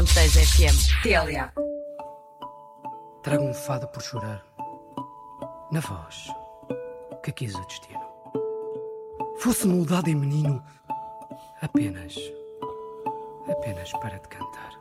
6 FM. TLA. Trago um fado por chorar, na voz que quis o destino. Fosse moldado em menino, apenas para te cantar.